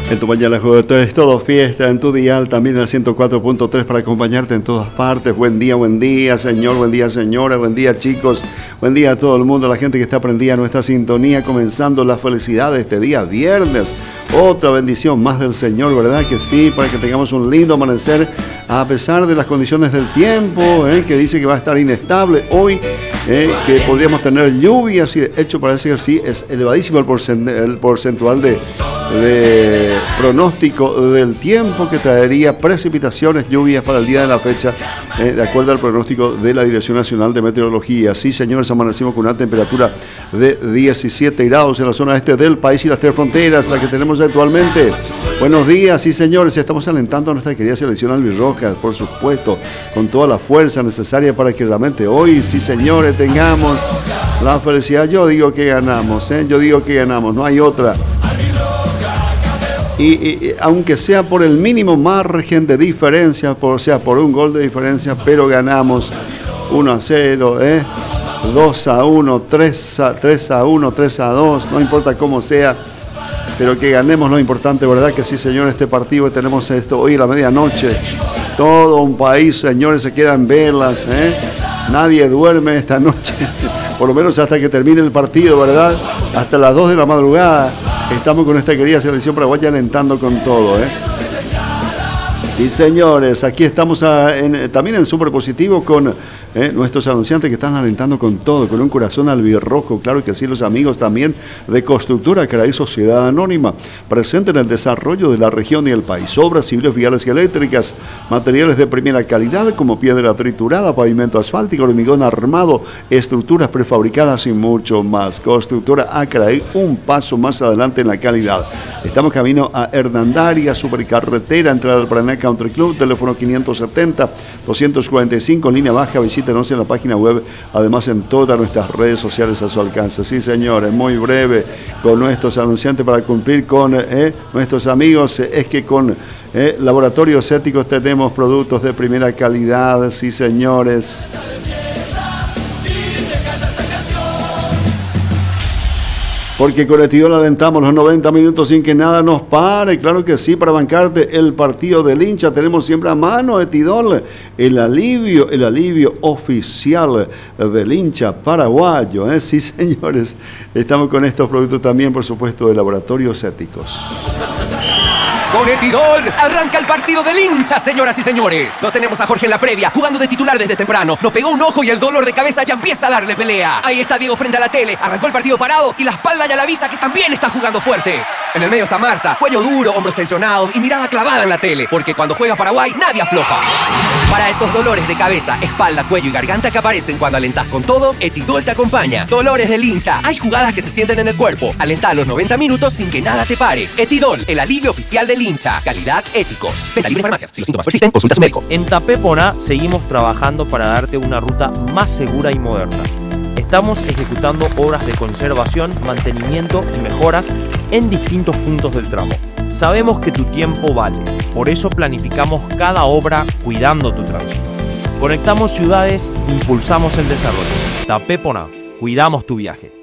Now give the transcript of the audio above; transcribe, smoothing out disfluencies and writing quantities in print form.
En tu mañana jueves es todo fiesta, en tu dial también en el 104.3 para acompañarte en todas partes. Buen día señor, buen día señora, buen día chicos, buen día a todo el mundo, la gente que está prendida a nuestra sintonía, comenzando la felicidad de este día viernes. Otra bendición más del Señor, ¿verdad que sí? Para que tengamos un lindo amanecer a pesar de las condiciones del tiempo, que dice que va a estar inestable hoy, que podríamos tener lluvias y de hecho parece que sí, es elevadísimo el porcentual de pronóstico del tiempo que traería precipitaciones, lluvias para el día de la fecha, de acuerdo al pronóstico de la Dirección Nacional de Meteorología. Sí, señores, amanecimos con una temperatura de 17 grados en la zona este del país y las tres fronteras, la que tenemos actualmente. Buenos días, sí, señores, estamos alentando a nuestra querida selección albirroja, por supuesto, con toda la fuerza necesaria para que realmente hoy, sí, señores, tengamos la felicidad. Yo digo que ganamos, no hay otra. Y aunque sea por el mínimo margen de diferencia, por un gol de diferencia, pero ganamos 1-0, 2-1, 3-1, 3-2, no importa cómo sea, pero que ganemos lo importante, ¿verdad? Que sí, señor, este partido tenemos esto hoy a la medianoche. Todo un país, señores, se queda en velas, Nadie duerme esta noche, por lo menos hasta que termine el partido, ¿verdad? Hasta las 2 de la madrugada. Estamos con esta querida selección paraguaya alentando con todo, Sí, señores, aquí estamos también en Súper Positivo con nuestros anunciantes que están alentando con todo, con un corazón albirrojo, claro que sí, los amigos también de Constructora Caraí Sociedad Anónima, presente en el desarrollo de la región y el país, obras civiles, viales y eléctricas, materiales de primera calidad como piedra triturada, pavimento asfáltico, hormigón armado, estructuras prefabricadas y mucho más. Constructora Acaraí, un paso más adelante en la calidad. Estamos camino a Hernandaria, supercarretera, entrada del Paraná Country Club, teléfono 570-245, línea baja, visítenos en la página web, además en todas nuestras redes sociales a su alcance. Sí, señores, muy breve con nuestros anunciantes para cumplir con nuestros amigos, es que con Laboratorios Éticos tenemos productos de primera calidad, sí, señores. Porque con Etidol alentamos los 90 minutos sin que nada nos pare. Claro que sí, para bancarte el partido del hincha tenemos siempre a mano Etidol, el alivio oficial del hincha paraguayo. Sí, señores, estamos con estos productos también, por supuesto, de Laboratorios Éticos. Con Etidol arranca el partido del hincha, señoras y señores. Lo tenemos a Jorge en la previa, jugando de titular desde temprano. Nos pegó un ojo y el dolor de cabeza ya empieza a darle pelea. Ahí está Diego frente a la tele, arrancó el partido parado y la espalda ya le avisa que también está jugando fuerte. En el medio está Marta, cuello duro, hombros tensionados y mirada clavada en la tele, porque cuando juega Paraguay nadie afloja. Para esos dolores de cabeza, espalda, cuello y garganta que aparecen cuando alentás con todo, Etidol te acompaña. Dolores del hincha, hay jugadas que se sienten en el cuerpo. Alentá los 90 minutos sin que nada te pare. Etidol, el alivio oficial del hincha. Calidad Éticos. Venta libre en farmacias. Si los síntomas persisten, consulta a su médico. En Tapepona seguimos trabajando para darte una ruta más segura y moderna. Estamos ejecutando obras de conservación, mantenimiento y mejoras en distintos puntos del tramo. Sabemos que tu tiempo vale, por eso planificamos cada obra cuidando tu tránsito. Conectamos ciudades, impulsamos el desarrollo. Tapepona, cuidamos tu viaje.